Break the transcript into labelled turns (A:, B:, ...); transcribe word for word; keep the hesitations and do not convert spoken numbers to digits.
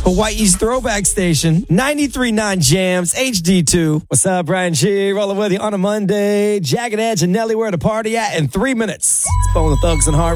A: Hawaii's throwback station, ninety-three point nine Jams, H D two. What's up, Brian G? Rolling with you on a Monday. Jagged Edge and Nelly, where the party at in three minutes. It's Bone the Thugs and Harvey.